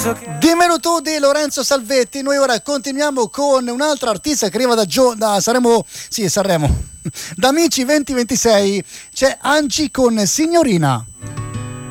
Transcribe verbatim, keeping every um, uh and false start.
Dimmelo tu di Lorenzo Salvetti. Noi ora continuiamo con un altro artista che arriva da, Gio- da Sanremo, sì, Sanremo, da Amici venti ventisei. C'è Anci con Signorina.